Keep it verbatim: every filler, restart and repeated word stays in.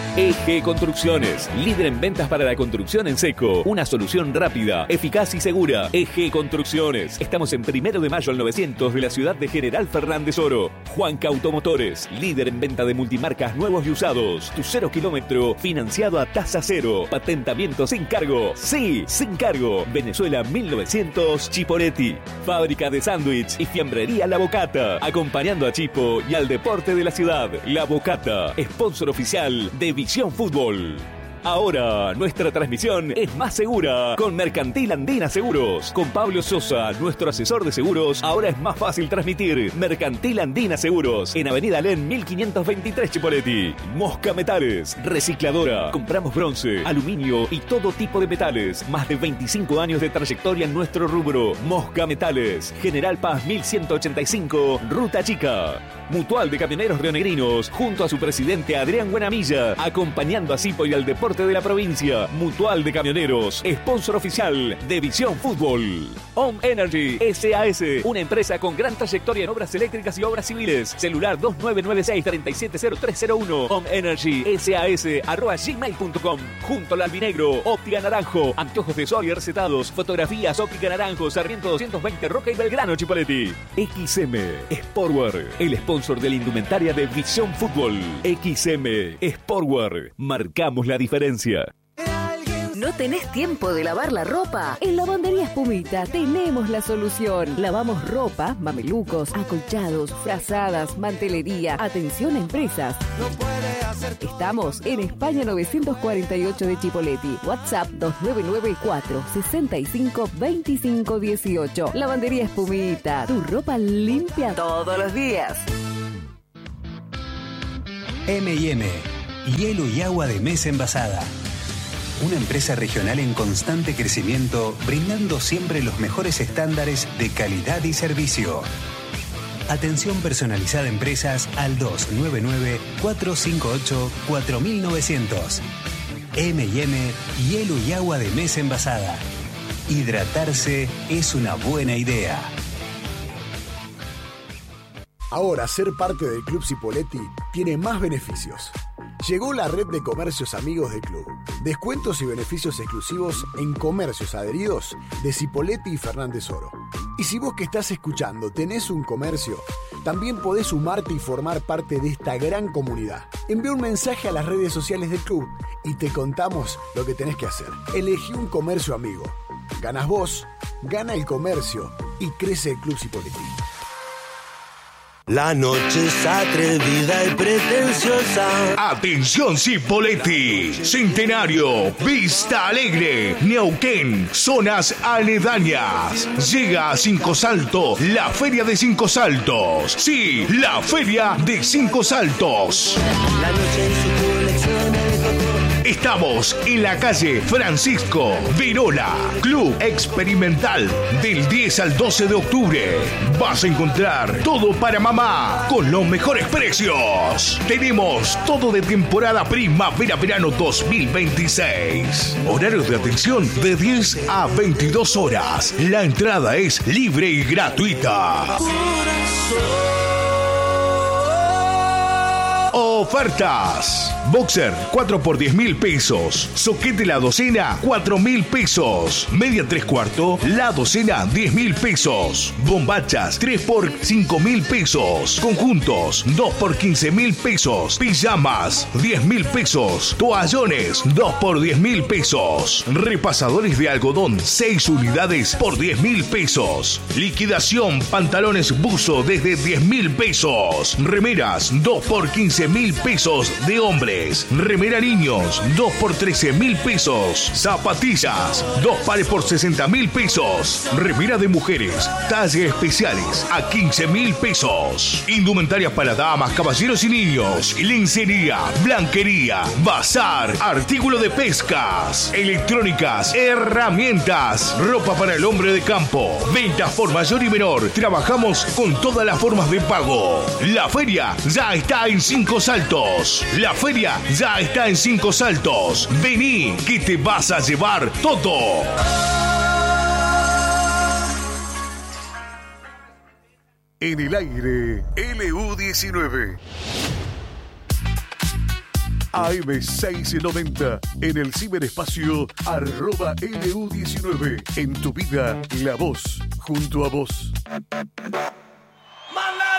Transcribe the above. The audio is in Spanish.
E G Construcciones, líder en ventas para la construcción en seco. Una solución rápida, eficaz y segura. E G Construcciones. Estamos en Primero de Mayo al novecientos de la ciudad de General Fernández Oro. Juanca Automotores, líder en venta de multimarcas nuevos y usados. Tu cero kilómetro financiado a tasa cero. Patentamiento sin cargo. Sí, sin cargo. Venezuela mil novecientos, Chipoletti. Fábrica de sándwich y fiambrería La Bocata. Acompañando a Chipo y al deporte de la ciudad. La Bocata, sponsor oficial de Visión Fútbol. Ahora, nuestra transmisión es más segura con Mercantil Andina Seguros. Con Pablo Sosa, nuestro asesor de seguros, ahora es más fácil transmitir. Mercantil Andina Seguros, en Avenida Alén mil quinientos veintitrés Chipoleti. Mosca Metales, recicladora. Compramos bronce, aluminio y todo tipo de metales. Más de veinticinco años de trayectoria en nuestro rubro. Mosca Metales, General Paz mil ciento ochenta y cinco, Ruta Chica. Mutual de Camioneros Rionegrinos, junto a su presidente Adrián Buenamilla, acompañando a Cipo y al deporte de la provincia. Mutual de Camioneros, sponsor oficial de Visión Fútbol. Home Energy S A S, una empresa con gran trayectoria en obras eléctricas y obras civiles. Celular dos nueve nueve seis, tres siete cero tres cero uno. Home Energy S A S arroba gmail punto com. Junto al Albinegro, Óptica Naranjo, anteojos de sol y recetados, fotografías, Óptica Naranjo, Sarmiento doscientos veinte, Roca y Belgrano, Chipoleti. X M Sportwear, el sponsor de la indumentaria de Visión Fútbol. X M Sportwear, marcamos la diferencia. ¿No tenés tiempo de lavar la ropa? En Lavandería Espumita tenemos la solución. Lavamos ropa, mamelucos, acolchados, frazadas, mantelería. Atención a empresas. Estamos en España novecientos cuarenta y ocho de Chipoleti. WhatsApp dos nueve nueve cuatro, seis cinco, dos cinco uno ocho. Lavandería Espumita. Tu ropa limpia todos los días. eme y eme, hielo y agua de mesa envasada. Una empresa regional en constante crecimiento, brindando siempre los mejores estándares de calidad y servicio. Atención personalizada a empresas al dos nueve nueve, cuatro cinco ocho, cuatro nueve cero cero. eme y eme, hielo y agua de mesa envasada. Hidratarse es una buena idea. Ahora ser parte del Club Cipolletti tiene más beneficios. Llegó la red de comercios amigos del club. Descuentos y beneficios exclusivos en comercios adheridos de Cipolletti y Fernández Oro. Y si vos que estás escuchando tenés un comercio, también podés sumarte y formar parte de esta gran comunidad. Envía un mensaje a las redes sociales del club y te contamos lo que tenés que hacer. Elegí un comercio amigo. Ganas vos, gana el comercio y crece el Club Cipolletti. La noche es atrevida y pretenciosa. Atención Cipolletti, Centenario, Vista Alegre, Neuquén, zonas aledañas. Llega a Cinco Salto, la Feria de Cinco Saltos. Sí, la Feria de Cinco Saltos. La noche en su colección de Estamos en la calle Francisco Virola, Club Experimental, del diez al doce de octubre. Vas a encontrar todo para mamá con los mejores precios. Tenemos todo de temporada primavera-verano dos mil veintiséis. Horarios de atención de diez a veintidós horas. La entrada es libre y gratuita. Ofertas. Boxer cuatro por diez mil pesos. Soquete la docena cuatro mil pesos. Media tres cuarto la docena diez mil pesos. Bombachas tres por cinco mil pesos. Conjuntos dos por quince mil pesos. Pijamas diez mil pesos. Toallones dos por diez mil pesos. Repasadores de algodón seis unidades por diez mil pesos. Liquidación pantalones buzo desde diez mil pesos. Remeras dos por quince mil pesos de hombres. Remera niños dos por trece mil pesos. Zapatillas dos pares por sesenta mil pesos. Remera de mujeres talle especiales a quince mil pesos. Indumentaria para damas, caballeros y niños. Lencería, blanquería, bazar, artículo de pescas, electrónicas, herramientas, ropa para el hombre de campo. Ventas por mayor y menor. Trabajamos con todas las formas de pago. La feria ya está en Cinco Saltos. La feria ya está en Cinco Saltos. Vení, que te vas a llevar todo. En el aire, L U diecinueve. A M seiscientos noventa, en el ciberespacio arroba L U diecinueve. En tu vida, la voz, junto a vos.